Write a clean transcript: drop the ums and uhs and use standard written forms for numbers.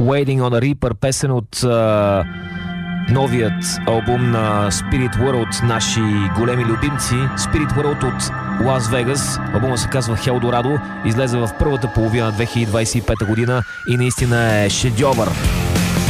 Waiting on a Reaper, песен от новият албум на Spirit World, наши големи любимци. Spirit World от Лас Вегас. Албумът се казва Хелдорадо, излезе в първата половина на 2025 година и наистина е шедьовър.